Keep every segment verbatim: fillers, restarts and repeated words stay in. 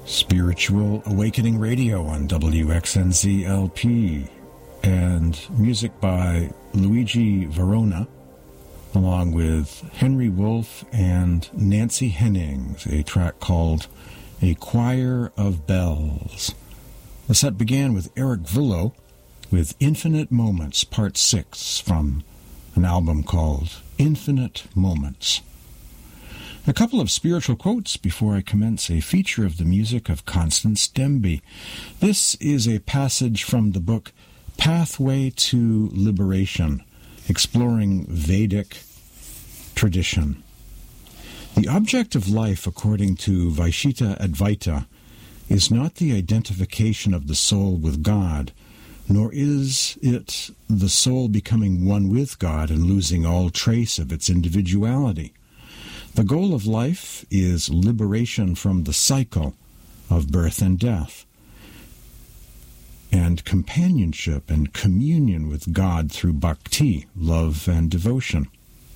Spiritual Awakening Radio on W X N Z L P, and music by Luigi Verona, along with Henry Wolf and Nancy Hennings, a track called A Choir of Bells. The set began with Eric Vullo with Infinite Moments, Part six, from an album called Infinite Moments. A couple of spiritual quotes before I commence a feature of the music of Constance Demby. This is a passage from the book Pathway to Liberation, Exploring Vedic Tradition. The object of life, according to Vaishita Advaita, is not the identification of the soul with God, nor is it the soul becoming one with God and losing all trace of its individuality. The goal of life is liberation from the cycle of birth and death, and companionship and communion with God through bhakti, love and devotion.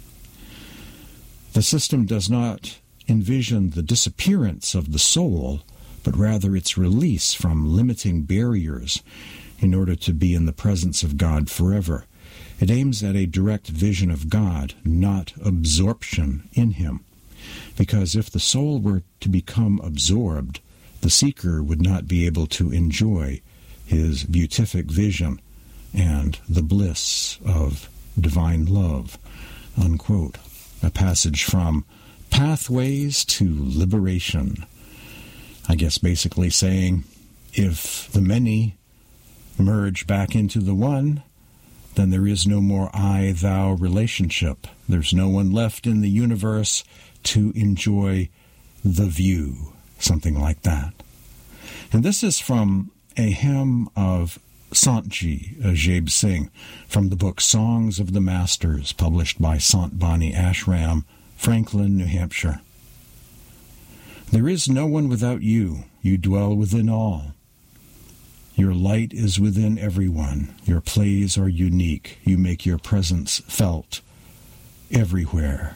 The system does not envision the disappearance of the soul, but rather its release from limiting barriers in order to be in the presence of God forever. It aims at a direct vision of God, not absorption in Him. Because if the soul were to become absorbed, the seeker would not be able to enjoy his beatific vision and the bliss of divine love. Unquote. A passage from Pathways to Liberation. I guess basically saying, if the many merge back into the one, then there is no more I-thou relationship. There's no one left in the universe to enjoy the view, something like that. And this is from a hymn of Sant-ji Ajayb Singh from the book Songs of the Masters, published by Sant Bani Ashram, Franklin, New Hampshire. There is no one without you. You dwell within all. Your light is within everyone. Your plays are unique. You make your presence felt everywhere.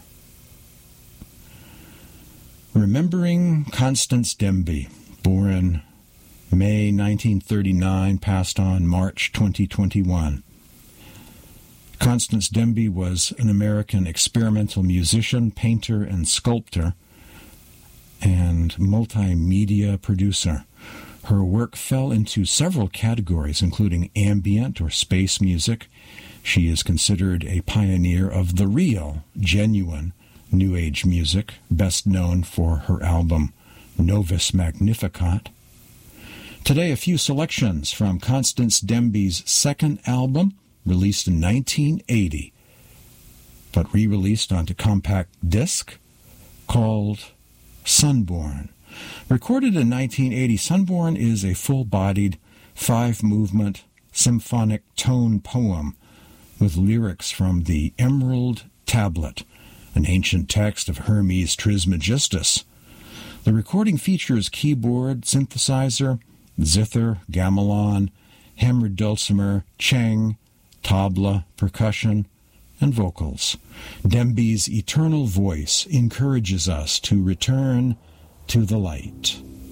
Remembering Constance Demby, born May nineteen thirty-nine, passed on March twenty twenty-one. Constance Demby was an American experimental musician, painter, and sculptor, and multimedia producer. Her work fell into several categories, including ambient or space music. She is considered a pioneer of the real, genuine New Age music, best known for her album Novus Magnificat. Today, a few selections from Constance Demby's second album, released in nineteen eighty, but re-released onto compact disc, called Sunborn. Recorded in nineteen eighty, Sunborn is a full-bodied, five-movement, symphonic tone poem with lyrics from the Emerald Tablet, an ancient text of Hermes Trismegistus. The recording features keyboard, synthesizer, zither, gamelan, hammered dulcimer, cheng, tabla, percussion, and vocals. Demby's eternal voice encourages us to return to the light.